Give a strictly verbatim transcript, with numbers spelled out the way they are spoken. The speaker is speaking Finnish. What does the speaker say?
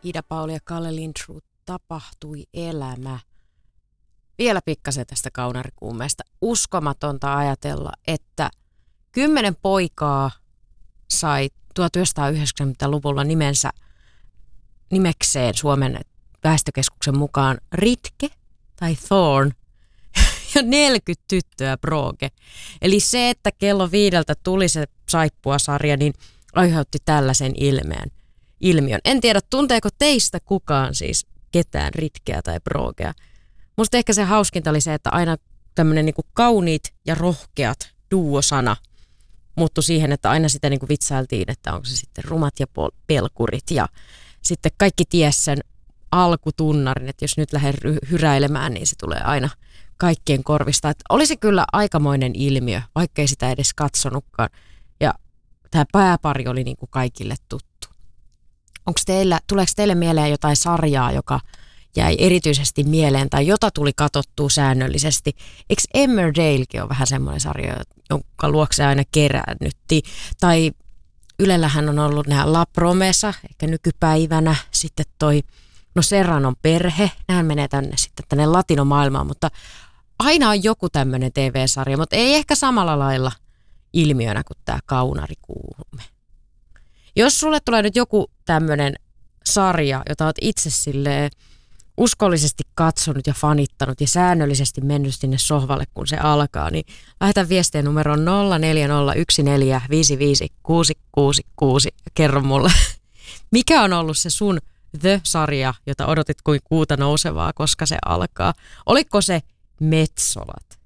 Ida-Pauli ja Kalle Lindroth, tapahtui elämä. Vielä pikkasen tästä kaunarikuumeesta. Uskomatonta ajatella, että kymmenen poikaa sai tuhatyhdeksänsataayhdeksänkymmentäluvulla nimensä nimekseen Suomen väestökeskuksen mukaan Ritke tai Thorn ja neljäkymmentä tyttöä Brooke. Eli se, että kello viideltä tuli se saippuasarja, niin aiheutti tällaisen ilmeen, ilmiön. En tiedä, tunteeko teistä kukaan siis ketään Ritkeä tai Brookea. Musta ehkä se hauskinta oli se, että aina tämmöinen niinku kauniit ja rohkeat duosana muuttui siihen, että aina sitä niinku vitsailtiin, että onko se sitten rumat ja pelkurit. Ja sitten kaikki ties sen alkutunnarin, että jos nyt lähden hyräilemään, niin se tulee aina kaikkien korvista. Että olisi kyllä aikamoinen ilmiö, vaikkei sitä edes katsonutkaan. Ja tämä pääpari oli niinku kaikille tuttu. Onko teillä, tuleeko teille mieleen jotain sarjaa, joka jäi erityisesti mieleen tai jota tuli katsottua säännöllisesti? Eikö Emmerdalekin ole vähän semmoinen sarja, jonka luokse aina keräännytti? Tai Ylellähän on ollut nämä La Promesa, ehkä nykypäivänä, sitten toi, no Serranon perhe, nämähän menee tänne sitten tänne latinomaailmaan, mutta aina on joku tämmöinen T V-sarja, mutta ei ehkä samalla lailla ilmiönä kuin tämä kaunarikuume. Jos sulle tulee nyt joku tämmöinen sarja, jota olet itse silleen uskollisesti katsonut ja fanittanut ja säännöllisesti mennyt sinne sohvalle, kun se alkaa, niin lähetä viestiä numeroon nolla neljä nolla yksi neljä viisi viisi kuusi kuusi kuusi ja kerro mulle, mikä on ollut se sun The-sarja, jota odotit kuin kuuta nousevaa, koska se alkaa. Oliko se Metsolat?